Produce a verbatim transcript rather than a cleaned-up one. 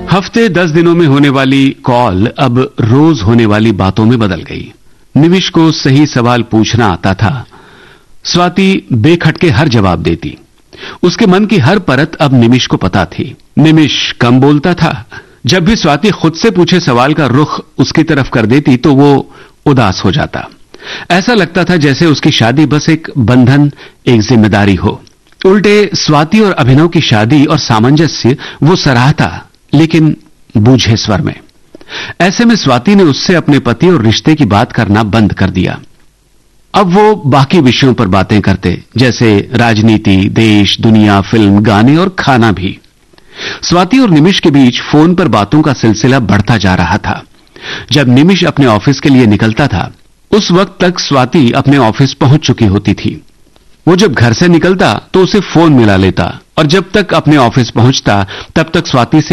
हफ्ते दस दिनों में होने वाली कॉल अब रोज होने वाली बातों में बदल गई। निमिष को सही सवाल पूछना आता था। स्वाति बेखटके हर जवाब देती। उसके मन की हर परत अब निमिष को पता थी। निमिष कम बोलता था। जब भी स्वाति खुद से पूछे सवाल का रुख उसकी तरफ कर देती तो वो उदास हो जाता। ऐसा लगता था जैसे उसकी शादी बस एक बंधन, एक जिम्मेदारी हो। उल्टे स्वाति और अभिनव की शादी और सामंजस्य वो सराहता, लेकिन बूझे स्वर में। ऐसे में स्वाति ने उससे अपने पति और रिश्ते की बात करना बंद कर दिया। अब वो बाकी विषयों पर बातें करते, जैसे राजनीति, देश, दुनिया, फिल्म, गाने और खाना भी। स्वाति और निमिष के बीच फोन पर बातों का सिलसिला बढ़ता जा रहा था। जब निमिष अपने ऑफिस के लिए निकलता था, उस वक्त तक स्वाति अपने ऑफिस पहुंच चुकी होती थी। वो जब घर से निकलता तो उसे फोन मिला लेता और जब तक अपने ऑफिस पहुंचता तब तक स्वाति से